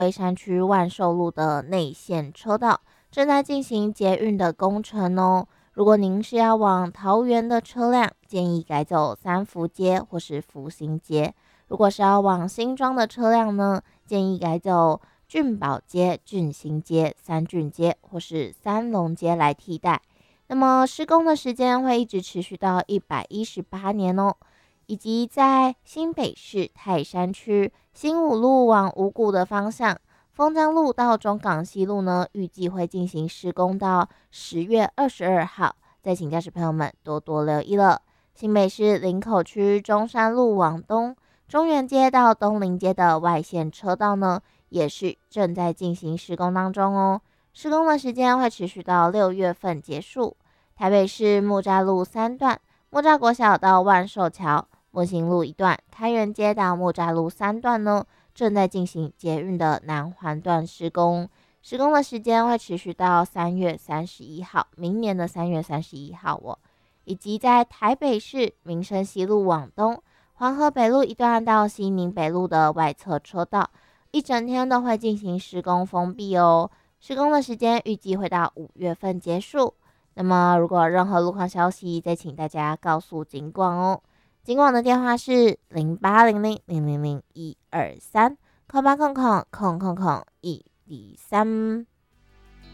龟山区万寿路的内线车道正在进行捷运的工程哦。如果您是要往桃园的车辆，建议改走三福街或是福兴街；如果是要往新庄的车辆呢，建议改走俊宝街、俊兴街、三俊街或是三龙街来替代。那么施工的时间会一直持续到118年哦。以及在新北市泰山区新武路往五股的方向，丰江路到中港西路呢，预计会进行施工到10月22号，再请驾驶朋友们多多留意了。新北市林口区中山路往东，中原街到东林街的外线车道呢，也是正在进行施工当中哦。施工的时间会持续到6月份结束。台北市木栅路3段，木栅国小到万寿桥。木星路1段，开元街到木栅路3段呢，正在进行捷运的南环段施工，施工的时间会持续到3月31号，明年的3月31号哦。以及在台北市民生西路往东，黄河北路1段到西宁北路的外侧车道，一整天都会进行施工封闭哦。施工的时间预计会到5月份结束。那么如果有任何路况消息，再请大家告诉警广哦。警广的电话是0800000123，0800000123。